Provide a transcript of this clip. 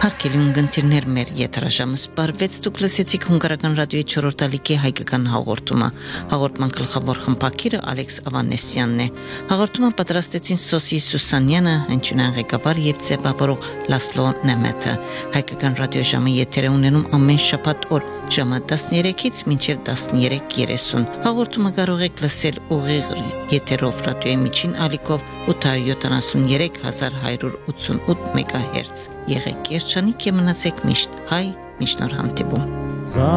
Հարգելի ունկնդիրներ, մեր եթերաժամը սպառվեց, դուք լսեցիք հունգարական ռադիոյի 4-րդ ալիքի հայկական հաղորդումը։ Հաղորդման գլխավոր խմբակիրը Ալեքս Ավանեսյանն է։ Հաղորդումը պատրաստեցին Սոսի Սուսանյանը, հնչյունային ղեկավար եւ ձևավորող Լասլո Նեմեթը։ Հայկական ռադիոժամը եթեր է ունենում ամեն շաբաթ օր ժամը 13-ից մինչև 13:30։ Հաղորդումը կարող եք լսել ուղիղ եթերով ռադիոյի միջին ալիքով 873,188 MHz։ Եղեք երջանիկ եւ մնացեք միշտ հայ, միշտ նոր հանդիպում։